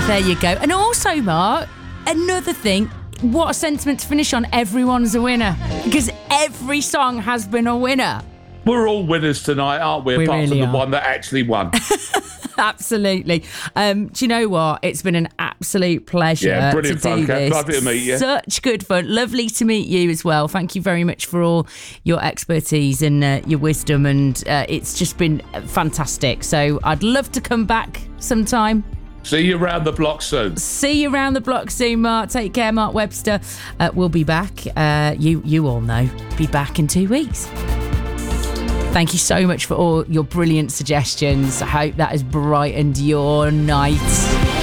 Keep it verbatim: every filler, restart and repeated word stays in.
There you go. And also, Mark, another thing, what a sentiment to finish on. Everyone's a winner. Because every song has been a winner. We're all winners tonight, aren't we? We Apart really from the are. one that actually won. Absolutely. Um, do you know what? It's been an absolute pleasure Yeah, brilliant to fun, do Kath. this. Lovely to meet you. Such good fun. Lovely to meet you as well. Thank you very much for all your expertise and uh, your wisdom, and uh, it's just been fantastic. So I'd love to come back sometime. See you around the block soon. See you around the block soon, Mark. Take care, Mark Webster. Uh, we'll be back. Uh, you, you all know. Be back in two weeks. Thank you so much for all your brilliant suggestions. I hope that has brightened your night.